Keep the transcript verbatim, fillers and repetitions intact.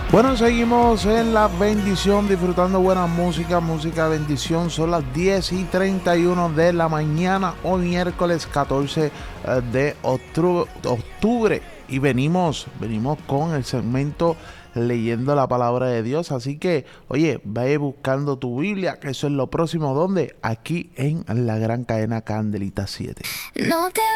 Bueno, seguimos en la bendición, disfrutando buena música, música bendición. Son las diez y treinta y uno de la mañana, hoy miércoles catorce de octubre. Y venimos, venimos con el segmento leyendo la palabra de Dios. Así que, oye, vaya buscando tu Biblia, que eso es lo próximo, ¿dónde? Aquí en la gran cadena Candelita siete. No te